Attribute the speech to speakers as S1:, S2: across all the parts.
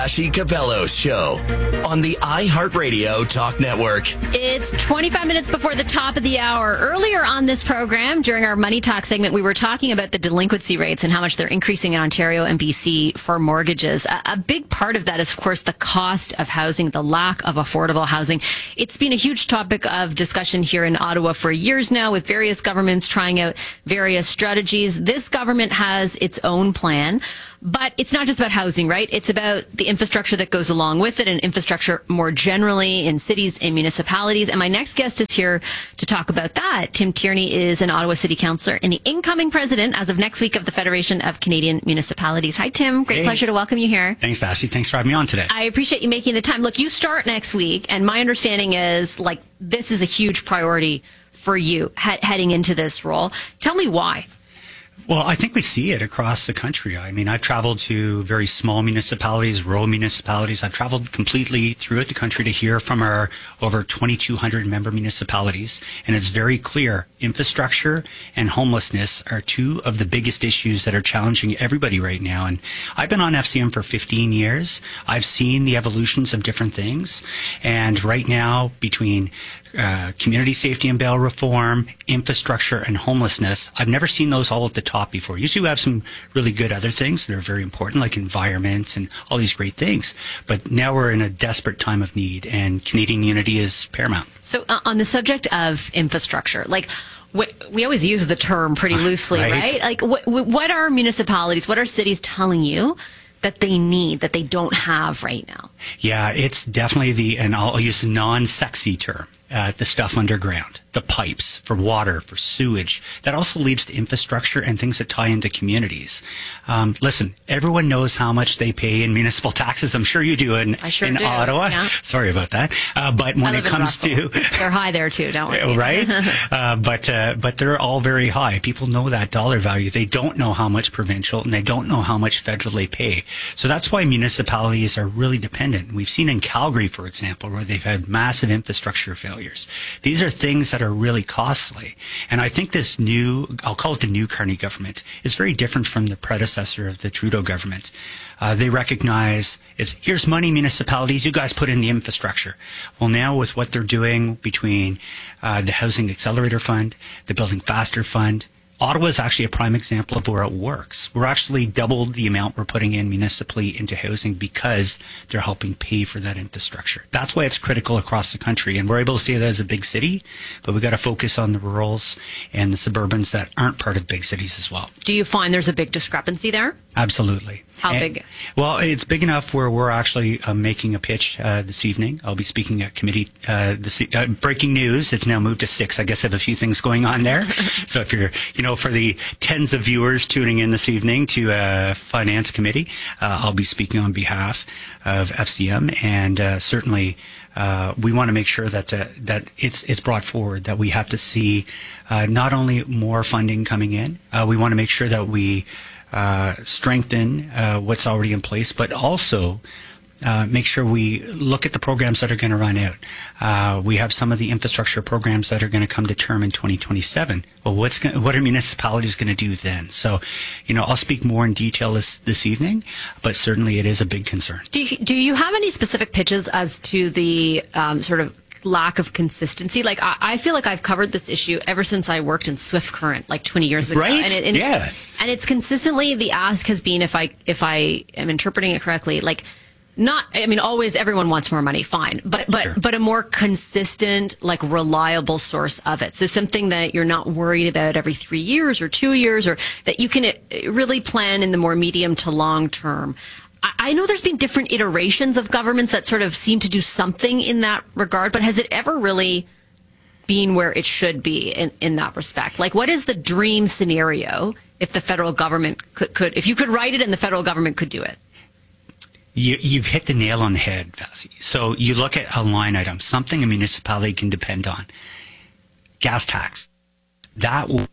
S1: Ashley Cabello's show on the iHeartRadio Talk Network.
S2: It's 25 minutes before the top of the hour. Earlier on this program, during our Money Talk segment, we were talking about the delinquency rates and how much they're increasing in Ontario and BC for mortgages. A big part of that is, of course, the cost of housing, the lack of affordable housing. It's been a huge topic of discussion here in Ottawa for years now, with various governments trying out various strategies. This government has its own plan. But it's not just about housing, right? It's about the infrastructure that goes along with it and infrastructure more generally in cities and municipalities. And my next guest is here to talk about that. Tim Tierney is an Ottawa City Councillor and the incoming president as of next week of the Federation of Canadian Municipalities. Hi, Tim. Great pleasure to welcome you here.
S3: Thanks, Ashley. Thanks for having me on today.
S2: I appreciate you making the time. Look, you start next week, and my understanding is, this is a huge priority for you heading into this role. Tell me why.
S3: Well, I think we see it across the country. I mean, I've traveled to very small municipalities, rural municipalities. I've traveled completely throughout the country to hear from our over 2,200 member municipalities. And it's very clear infrastructure and homelessness are two of the biggest issues that are challenging everybody right now. And I've been on FCM for 15 years. I've seen the evolutions of different things. And right now, between community safety and bail reform, infrastructure, and homelessness, I've never seen those all at the top before. Usually we have some really good other things that are very important, like environment and all these great things. But now we're in a desperate time of need, and Canadian unity is paramount.
S2: So on the subject of infrastructure, we always use the term pretty loosely, right? What are municipalities, what are cities telling you that they need, that they don't have right now?
S3: Yeah, it's definitely and I'll use a non-sexy term, the stuff underground, the pipes for water, for sewage. That also leads to infrastructure and things that tie into communities. Listen, everyone knows how much they pay in municipal taxes. I'm sure you do in Ottawa. Yeah. Sorry about that. But when it comes to...
S2: They're high there too, don't worry.
S3: Right? But they're all very high. People know that dollar value. They don't know how much provincial and they don't know how much federal they pay. So that's why municipalities are really dependent. We've seen in Calgary, for example, where they've had massive infrastructure failures. These are things that are really costly. And I think this I'll call it the new Carney government, is very different from the predecessor of the Trudeau government. They recognize here's money, municipalities, you guys put in the infrastructure. Well, now with what they're doing between the Housing Accelerator Fund, the Building Faster Fund, Ottawa is actually a prime example of where it works. We're actually doubled the amount we're putting in municipally into housing because they're helping pay for that infrastructure. That's why it's critical across the country. And we're able to say that as a big city, but we've got to focus on the rurals and the suburbans that aren't part of big cities as well.
S2: Do you find there's a big discrepancy there?
S3: Absolutely.
S2: How big?
S3: Well, it's big enough where we're actually making a pitch this evening. I'll be speaking at committee. Breaking news, it's now moved to 6. I guess I have a few things going on there. So if you're, for the tens of viewers tuning in this evening to Finance Committee, I'll be speaking on behalf of FCM. And certainly we want to make sure that it's brought forward, that we have to see not only more funding coming in, we want to make sure that we strengthen what's already in place, but also make sure we look at the programs that are going to run out. We have some of the infrastructure programs that are going to come to term in 2027. Well, what are municipalities going to do then? So, I'll speak more in detail this evening, but certainly it is a big concern.
S2: Do you have any specific pitches as to the sort of lack of consistency? I feel like I've covered this issue ever since I worked in Swift Current 20 years ago.
S3: Right?
S2: And it's consistently, the ask has been, if I am interpreting it correctly, always everyone wants more money, fine, but a more consistent, reliable source of it. So something that you're not worried about every 3 years or 2 years, or that you can really plan in the more medium to long term. I know there's been different iterations of governments that sort of seem to do something in that regard, but has it ever really been where it should be in that respect? What is the dream scenario if the federal government could if you could write it and the federal government could do it?
S3: You've hit the nail on the head, Vassie. So you look at a line item, something a municipality can depend on. Gas tax. That will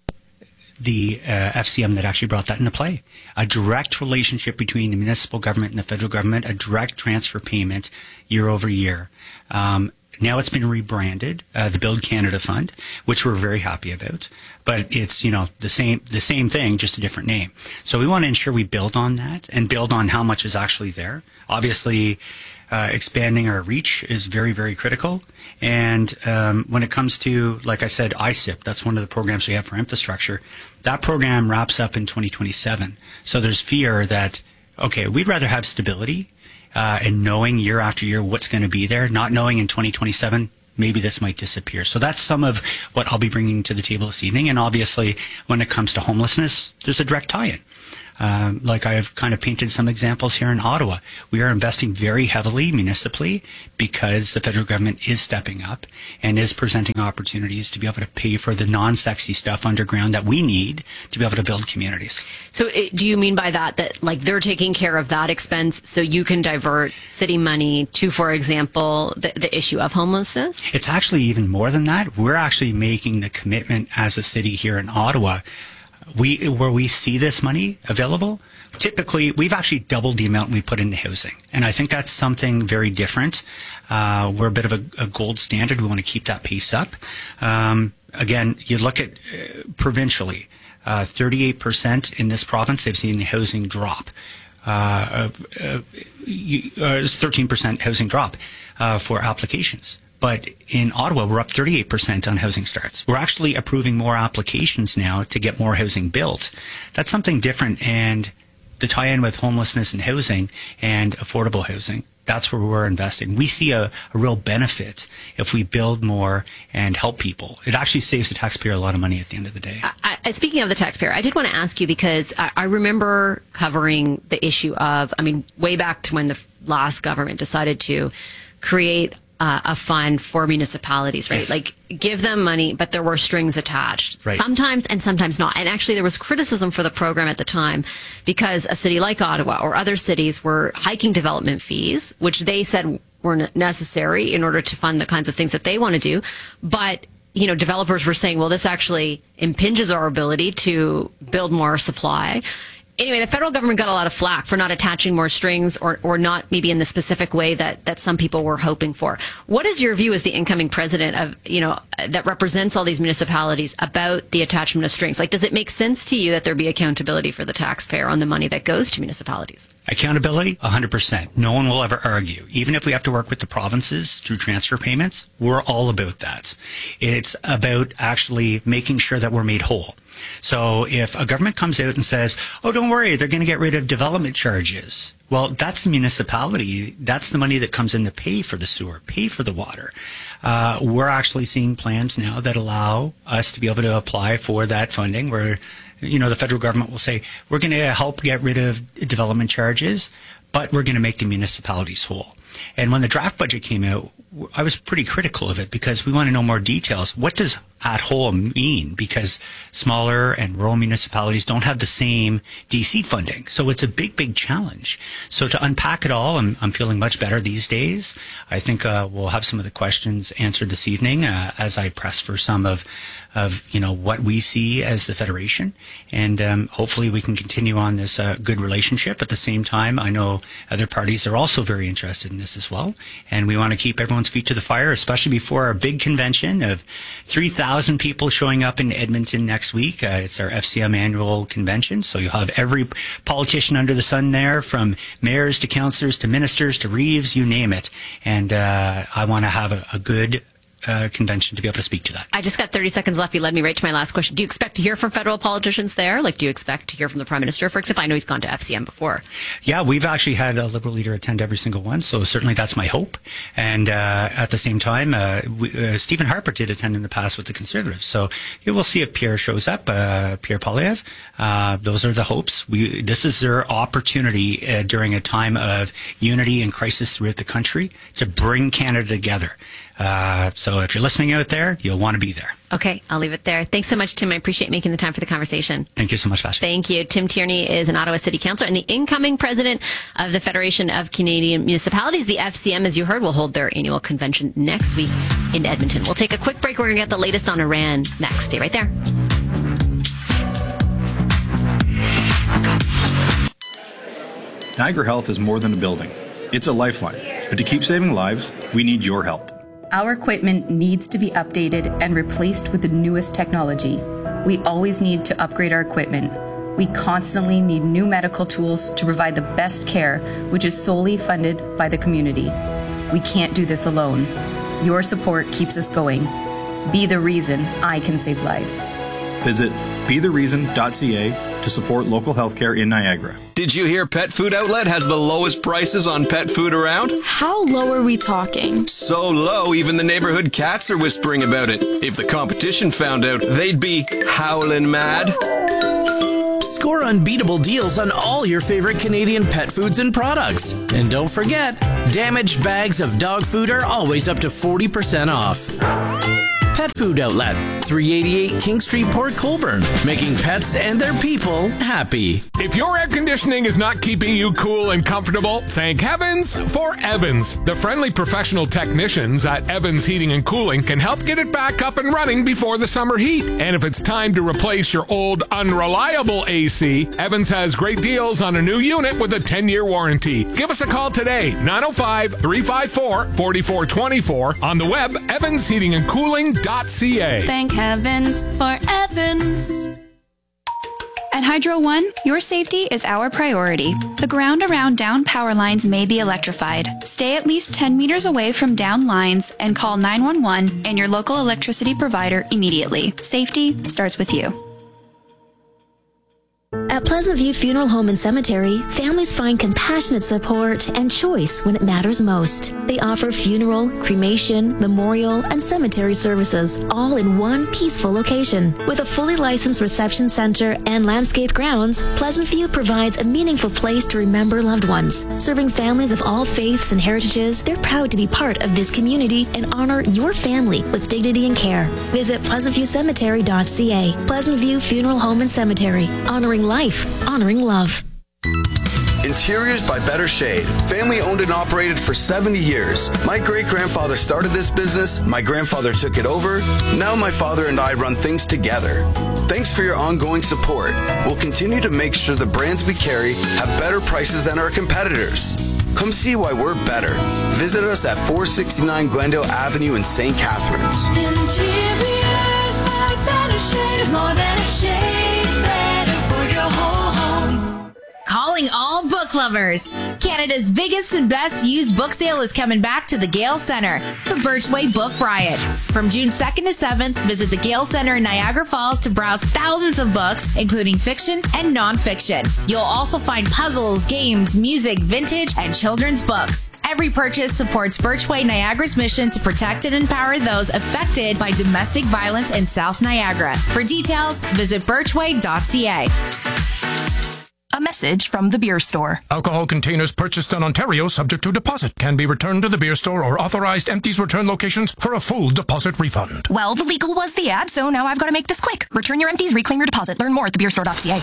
S3: the FCM that actually brought that into play. A direct relationship between the municipal government and the federal government, a direct transfer payment year over year. Now it's been rebranded, the Build Canada Fund, which we're very happy about. But it's, the same thing, just a different name. So we want to ensure we build on that and build on how much is actually there. Obviously, expanding our reach is very, very critical. And when it comes to, like I said, ISIP, that's one of the programs we have for infrastructure. That program wraps up in 2027. So there's fear that, okay, we'd rather have stability and knowing year after year what's going to be there, not knowing in 2027 maybe this might disappear. So that's some of what I'll be bringing to the table this evening. And obviously, when it comes to homelessness, there's a direct tie-in. Like I've kind of painted some examples here in Ottawa. We are investing very heavily municipally because the federal government is stepping up and is presenting opportunities to be able to pay for the non-sexy stuff underground that we need to be able to build communities.
S2: So do you mean by that like they're taking care of that expense so you can divert city money to, for example, the issue of homelessness?
S3: It's actually even more than that. We're actually making the commitment as a city here in Ottawa where we see this money available. Typically, we've actually doubled the amount we put into housing. And I think that's something very different. We're a bit of a gold standard. We want to keep that pace up. Again, you look at provincially, 38% in this province, they've seen the housing drop. 13% housing drop for applications. But in Ottawa, we're up 38% on housing starts. We're actually approving more applications now to get more housing built. That's something different. And the tie-in with homelessness and housing and affordable housing, that's where we're investing. We see a real benefit if we build more and help people. It actually saves the taxpayer a lot of money at the end of the day.
S2: Speaking of the taxpayer, I did want to ask you because I remember covering the issue of, way back to when the last government decided to create a fund for municipalities, right?
S3: Yes.
S2: Like give them money, but there were strings attached.
S3: Right.
S2: Sometimes and sometimes not. And actually there was criticism for the program at the time because a city like Ottawa or other cities were hiking development fees, which they said were necessary in order to fund the kinds of things that they want to do. But developers were saying, well, this actually impinges our ability to build more supply. Anyway, the federal government got a lot of flack for not attaching more strings or not maybe in the specific way that some people were hoping for. What is your view as the incoming president of, that represents all these municipalities about the attachment of strings? Like, does it make sense to you that there be accountability for the taxpayer on the money that goes to municipalities?
S3: Accountability, 100%. No one will ever argue. Even if we have to work with the provinces through transfer payments, we're all about that. It's about actually making sure that we're made whole. So if a government comes out and says, oh, don't worry, they're going to get rid of development charges. Well, that's the municipality. That's the money that comes in to pay for the sewer, pay for the water. We're actually seeing plans now that allow us to be able to apply for that funding where, the federal government will say, we're going to help get rid of development charges, but we're going to make the municipalities whole. And when the draft budget came out, I was pretty critical of it because we want to know more details. What does at whole mean? Because smaller and rural municipalities don't have the same DC funding. So it's a big, big challenge. So to unpack it all, I'm feeling much better these days. I think we'll have some of the questions answered this evening as I press for some of what we see as the Federation. And hopefully we can continue on this good relationship. At the same time, I know other parties are also very interested in this as well. And we want to keep everyone's feet to the fire, especially before our big convention of 3,000 people showing up in Edmonton next week. It's our FCM annual convention. So you'll have every politician under the sun there, from mayors to councillors to ministers to Reeves, you name it. And I want to have a good convention to be able to speak to that.
S2: I just got 30 seconds left. You led me right to my last question. Do you expect to hear from federal politicians there? Like, do you expect to hear from the Prime Minister, for example? I know he's gone to FCM before.
S3: Yeah, we've actually had a Liberal leader attend every single one, so certainly that's my hope. And at the same time, Stephen Harper did attend in the past with the Conservatives. So we'll see if Pierre shows up, Pierre Poilievre. Those are the hopes. This is their opportunity during a time of unity and crisis throughout the country to bring Canada together. So if you're listening out there, you'll want to be there.
S2: Okay, I'll leave it there. Thanks so much, Tim. I appreciate making the time for the conversation.
S3: Thank you so much, Vash.
S2: Thank you. Tim Tierney is an Ottawa City Councillor and the incoming president of the Federation of Canadian Municipalities. The FCM, as you heard, will hold their annual convention next week in Edmonton. We'll take a quick break. We're going to get the latest on Iran next. Stay right there.
S4: Niagara Health is more than a building. It's a lifeline. But to keep saving lives, we need your help.
S5: Our equipment needs to be updated and replaced with the newest technology. We always need to upgrade our equipment. We constantly need new medical tools to provide the best care, which is solely funded by the community. We can't do this alone. Your support keeps us going. Be the reason I can save lives.
S4: Visit bethereason.ca to support local healthcare in Niagara.
S6: Did you hear Pet Food Outlet has the lowest prices on pet food around?
S7: How low are we talking?
S6: So low, even the neighborhood cats are whispering about it. If the competition found out, they'd be howling mad.
S1: Score unbeatable deals on all your favorite Canadian pet foods and products. And don't forget, damaged bags of dog food are always up to 40% off. Pet Food Outlet, 388 King Street, Port Colborne, making pets and their people happy.
S8: If your air conditioning is not keeping you cool and comfortable, thank heavens for Evans. The friendly professional technicians at Evans Heating and Cooling can help get it back up and running before the summer heat. And if it's time to replace your old unreliable AC, Evans has great deals on a new unit with a 10-year warranty. Give us a call today, 905-354-4424, on the web, evansheatingandcooling.ca.
S7: Thank heavens for Evans. At Hydro One, your safety is our priority. The ground around down power lines may be electrified. Stay at least 10 meters away from down lines and call 911 and your local electricity provider immediately. Safety starts with you.
S9: At Pleasant View Funeral Home and Cemetery, families find compassionate support and choice when it matters most. They offer funeral, cremation, memorial, and cemetery services, all in one peaceful location. With a fully licensed reception center and landscaped grounds, Pleasant View provides a meaningful place to remember loved ones. Serving families of all faiths and heritages, they're proud to be part of this community and honor your family with dignity and care. Visit pleasantviewcemetery.ca. Pleasant View Funeral Home and Cemetery, honoring life, honoring love.
S10: Interiors by Better Shade. Family owned and operated for 70 years. My great-grandfather started this business, my grandfather took it over, now my father and I run things together. Thanks for your ongoing support. We'll continue to make sure the brands we carry have better prices than our competitors. Come see why we're better. Visit us at 469 Glendale Avenue in St. Catharines.
S7: Interiors by Better Shade. More than a shade, better for your whole home.
S11: Calling all book lovers. Canada's biggest and best used book sale is coming back to the Gale Centre, the Birchway Book Riot. From June 2nd to 7th, visit the Gale Centre in Niagara Falls to browse thousands of books, including fiction and non-fiction. You'll also find puzzles, games, music, vintage, and children's books. Every purchase supports Birchway Niagara's mission to protect and empower those affected by domestic violence in South Niagara. For details, visit birchway.ca.
S12: A message from the beer store.
S8: Alcohol containers purchased in Ontario subject to deposit can be returned to the beer store or authorized empties return locations for a full deposit refund.
S12: Well, the legal was the ad, so now I've got to make this quick. Return your empties, reclaim your deposit. Learn more at thebeerstore.ca.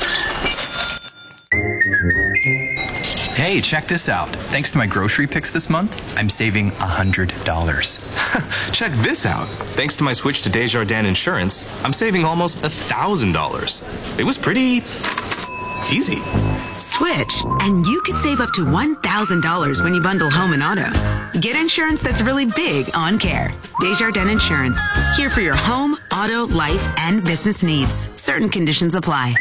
S13: Hey, check this out. Thanks to my grocery picks this month, I'm saving $100.
S14: Check this out. Thanks to my switch to Desjardins Insurance, I'm saving almost $1,000. It was pretty easy.
S15: Switch, and you could save up to $1,000 when you bundle home and auto. Get insurance that's really big on care. Desjardins Insurance. Here for your home, auto, life, and business needs. Certain conditions apply.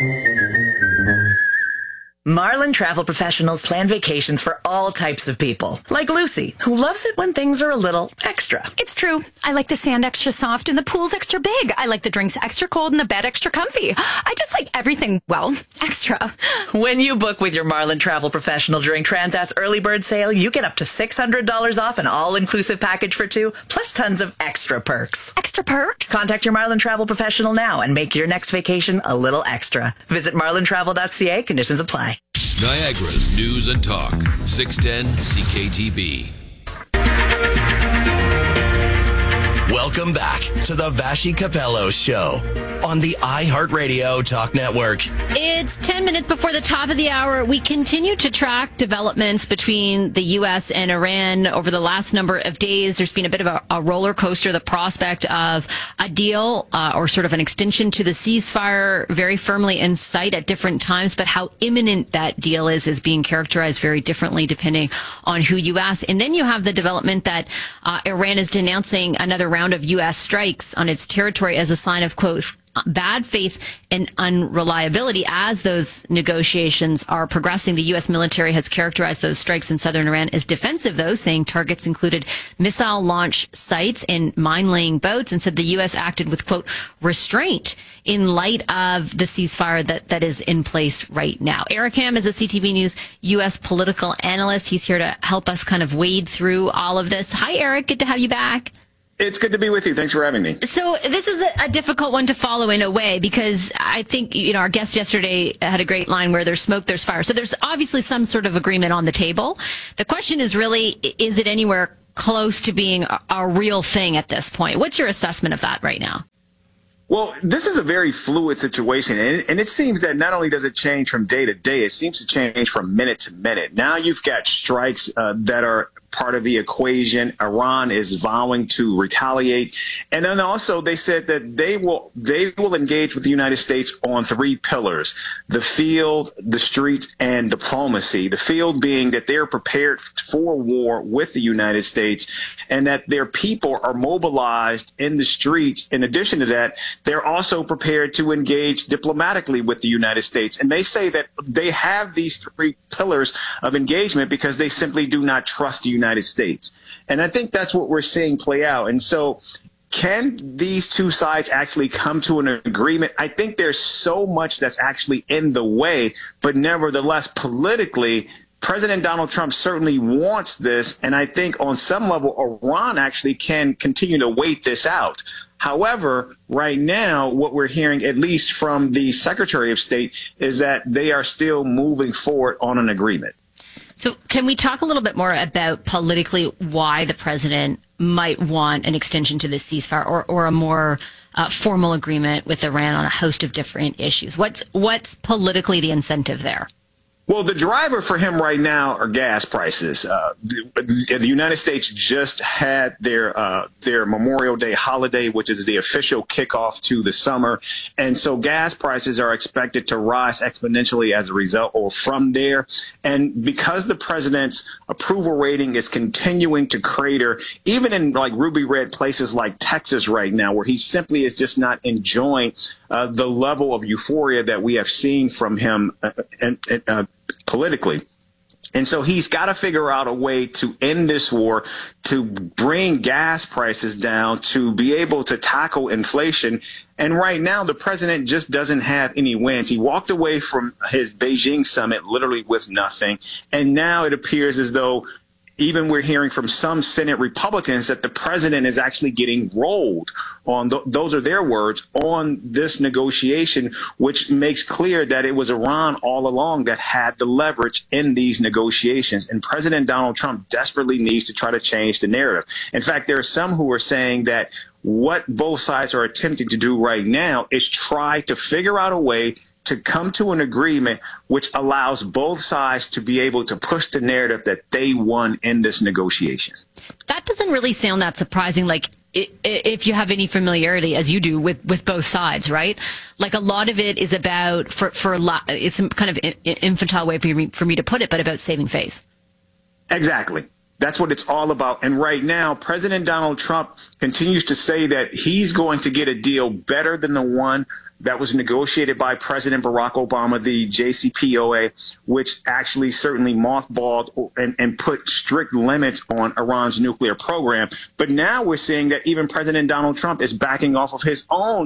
S16: Marlin Travel Professionals plan vacations for all types of people. Like Lucy, who loves it when things are a little extra.
S12: It's true. I like the sand extra soft and the pool's extra big. I like the drinks extra cold and the bed extra comfy. I just like everything, well, extra.
S16: When you book with your Marlin Travel Professional during Transat's early bird sale, you get up to $600 off an all-inclusive package for two, plus tons of extra perks.
S12: Extra perks?
S16: Contact your Marlin Travel Professional now and make your next vacation a little extra. Visit marlintravel.ca. Conditions apply.
S17: Niagara's News and Talk, 610 CKTB.
S1: Welcome back to the Vashi Capello Show on the iHeartRadio Talk Network.
S2: It's 10 minutes before the top of the hour. We continue to track developments between the U.S. and Iran over the last number of days. There's been a bit of a roller coaster, the prospect of a deal or sort of an extension to the ceasefire very firmly in sight at different times, but how imminent that deal is being characterized very differently depending on who you ask. And then you have the development that Iran is denouncing another round of U.S. strikes on its territory as a sign of, quote, bad faith and unreliability as those negotiations are progressing. The U.S. military has characterized those strikes in southern Iran as defensive, though, saying targets included missile launch sites and mine-laying boats, and said the U.S. acted with, quote, restraint in light of the ceasefire that is in place right now. Eric Ham is a CTV News U.S. political analyst. He's here to help us kind of wade through all of this. Hi, Eric. Good to have you back.
S18: It's good to be with you. Thanks for having me.
S2: So this is a difficult one to follow in a way, because I think, our guest yesterday had a great line where there's smoke, there's fire. So there's obviously some sort of agreement on the table. The question is really, is it anywhere close to being a real thing at this point? What's your assessment of that right now?
S18: Well, this is a very fluid situation, and it seems that not only does it change from day to day, it seems to change from minute to minute. Now you've got strikes that are part of the equation. Iran is vowing to retaliate. And then also they said that they will engage with the United States on 3 pillars: the field, the street, and diplomacy. The field being that they're prepared for war with the United States and that their people are mobilized in the streets. In addition to that, they're also prepared to engage diplomatically with the United States. And they say that they have these 3 pillars of engagement because they simply do not trust the United States. And I think that's what we're seeing play out. And so can these two sides actually come to an agreement? I think there's so much that's actually in the way, but nevertheless, politically, President Donald Trump certainly wants this. And I think on some level, Iran actually can continue to wait this out. However, right now, what we're hearing, at least from the Secretary of State, is that they are still moving forward on an agreement.
S2: So can we talk a little bit more about politically why the president might want an extension to this ceasefire or a more formal agreement with Iran on a host of different issues? What's politically the incentive there?
S18: Well, the driver for him right now are gas prices. The United States just had their Memorial Day holiday, which is the official kickoff to the summer. And so gas prices are expected to rise exponentially as a result or from there. And because the president's approval rating is continuing to crater, even in like ruby red places like Texas right now, where he simply is just not enjoying the level of euphoria that we have seen from him politically. And so he's got to figure out a way to end this war, to bring gas prices down, to be able to tackle inflation. And right now, the president just doesn't have any wins. He walked away from his Beijing summit literally with nothing. And now it appears as though even we're hearing from some Senate Republicans that the president is actually getting rolled on, those are their words, on this negotiation, which makes clear that it was Iran all along that had the leverage in these negotiations. And President Donald Trump desperately needs to try to change the narrative. In fact, there are some who are saying that what both sides are attempting to do right now is try to figure out a way to come to an agreement which allows both sides to be able to push the narrative that they won in this negotiation.
S2: That doesn't really sound that surprising, like if you have any familiarity, as you do, with both sides, right? Like a lot of it is about, it's some kind of infantile way for me to put it, but about saving face.
S18: Exactly. That's what it's all about. And right now, President Donald Trump continues to say that he's going to get a deal better than the one that was negotiated by President Barack Obama, the JCPOA, which actually certainly mothballed and put strict limits on Iran's nuclear program. But now we're seeing that even President Donald Trump is backing off of his own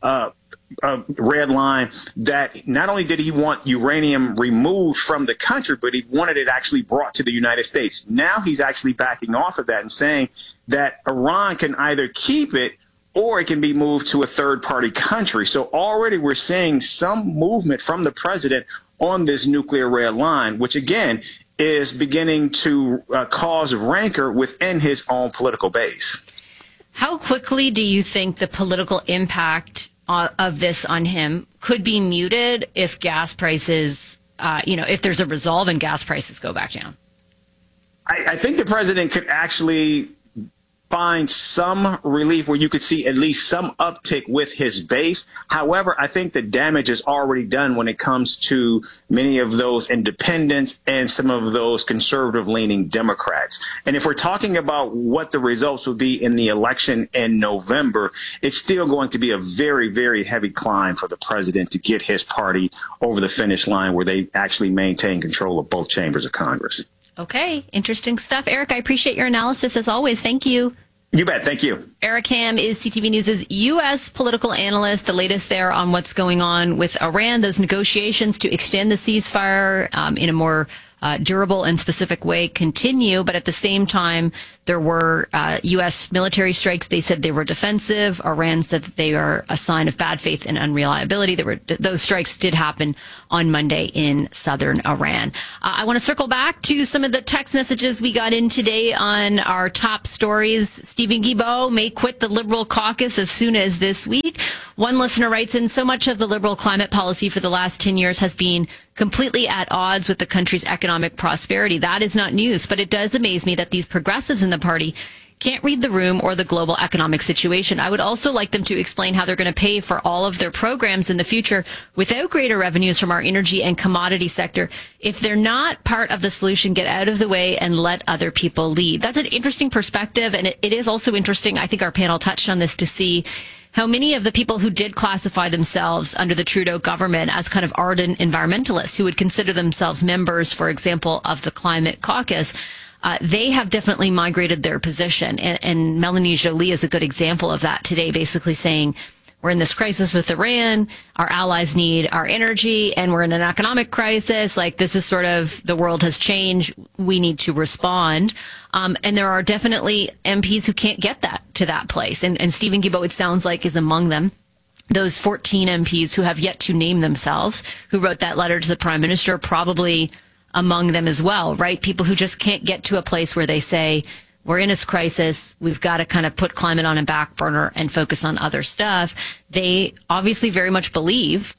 S18: red line, that not only did he want uranium removed from the country, but he wanted it actually brought to the United States. Now he's actually backing off of that and saying that Iran can either keep it or it can be moved to a third-party country. So already we're seeing some movement from the president on this nuclear red line, which again is beginning to cause rancor within his own political base.
S2: How quickly do you think the political impact of this on him could be muted if gas prices, if there's a resolve and gas prices go back down?
S18: I think the president could actually find some relief where you could see at least some uptick with his base. However, I think the damage is already done when it comes to many of those independents and some of those conservative-leaning Democrats. And if we're talking about what the results will be in the election in November, it's still going to be a very, very heavy climb for the president to get his party over the finish line where they actually maintain control of both chambers of Congress.
S2: Okay, interesting stuff. Eric, I appreciate your analysis as always. Thank you.
S18: You bet. Thank you.
S2: Eric Ham is CTV News' U.S. political analyst. The latest there on what's going on with Iran, those negotiations to extend the ceasefire in a more durable and specific way continue. But at the same time, there were U.S. military strikes. They said they were defensive. Iran said that they are a sign of bad faith and unreliability. Those strikes did happen on Monday in southern Iran. I want to circle back to some of the text messages we got in today on our top stories. Stephen Guilbeault may quit the Liberal caucus as soon as this week. One listener writes in, so much of the Liberal climate policy for the last 10 years has been completely at odds with the country's economic prosperity. That is not news, but it does amaze me that these progressives in the party can't read the room or the global economic situation. I would also like them to explain how they're going to pay for all of their programs in the future without greater revenues from our energy and commodity sector. If they're not part of the solution, get out of the way and let other people lead. That's an interesting perspective, and it is also interesting, I think our panel touched on this, to see how many of the people who did classify themselves under the Trudeau government as kind of ardent environmentalists, who would consider themselves members, for example, of the Climate Caucus, they have definitely migrated their position. And Melanie Joly is a good example of that today, basically saying, we're in this crisis with Iran, our allies need our energy, and we're in an economic crisis. Like, this is sort of, the world has changed. We need to respond. And there are definitely MPs who can't get to that place. And Stephen Guilbeault, it sounds like, is among them. Those 14 MPs who have yet to name themselves, who wrote that letter to the Prime Minister, probably among them as well, right? People who just can't get to a place where they say, we're in this crisis, we've got to kind of put climate on a back burner and focus on other stuff. They obviously very much believe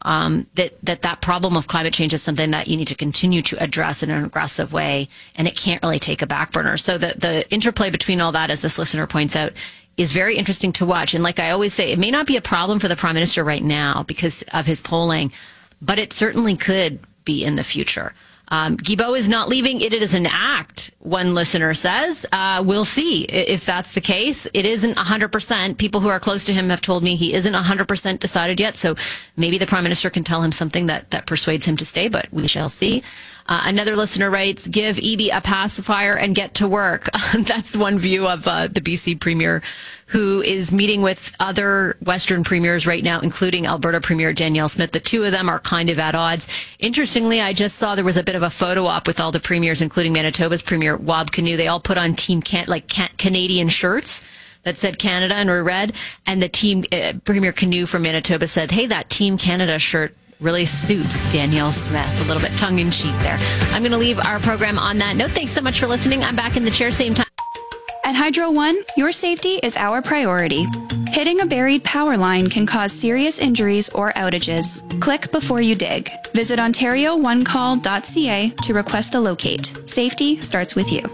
S2: that problem of climate change is something that you need to continue to address in an aggressive way, and it can't really take a back burner. So the interplay between all that, as this listener points out, is very interesting to watch. And like I always say, it may not be a problem for the Prime Minister right now because of his polling, but it certainly could be in the future. Guilbeault is not leaving. It is an act, one listener says. We'll see if that's the case. It isn't 100%. People who are close to him have told me he isn't 100% decided yet. So maybe the Prime Minister can tell him something that persuades him to stay, but we shall see. Another listener writes, give Eby a pacifier and get to work. That's one view of the BC Premier, who is meeting with other Western premiers right now, including Alberta Premier Danielle Smith. The two of them are kind of at odds. Interestingly, I just saw there was a bit of a photo op with all the premiers, including Manitoba's Premier Wab Kinew. They all put on Canadian shirts that said Canada and were red. And the team, Premier Kinew from Manitoba said, hey, that Team Canada shirt really suits Danielle Smith. A little bit tongue-in-cheek there. I'm going to leave our program on that note. Thanks so much for listening. I'm back in the chair same time.
S7: At Hydro One, your safety is our priority. Hitting a buried power line can cause serious injuries or outages. Click before you dig. Visit OntarioOneCall.ca to request a locate. Safety starts with you.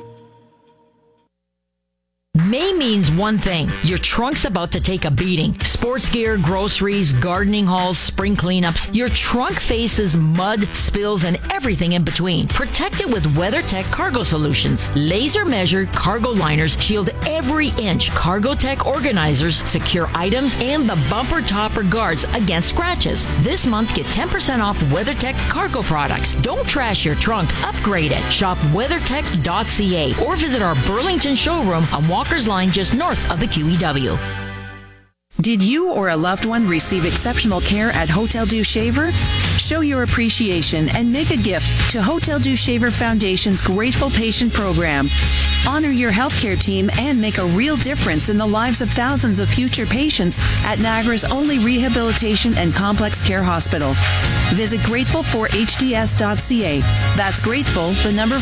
S19: May means one thing. Your trunk's about to take a beating. Sports gear, groceries, gardening hauls, spring cleanups. Your trunk faces mud, spills, and everything in between. Protect it with WeatherTech Cargo Solutions. Laser measured cargo liners shield every inch. CargoTech organizers secure items and the bumper topper guards against scratches. This month, get 10% off WeatherTech cargo products. Don't trash your trunk. Upgrade it. Shop WeatherTech.ca or visit our Burlington showroom on Walker's Line just north of the QEW.
S20: Did you or a loved one receive exceptional care at Hotel Dieu Shaver? Show your appreciation and make a gift to Hotel Dieu Shaver Foundation's Grateful Patient Program. Honor your healthcare team and make a real difference in the lives of thousands of future patients at Niagara's only rehabilitation and complex care hospital. Visit grateful4hds.ca. That's grateful, the number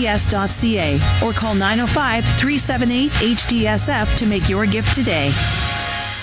S20: 4hds.ca, or call 905-378-HDSF to make your gift today.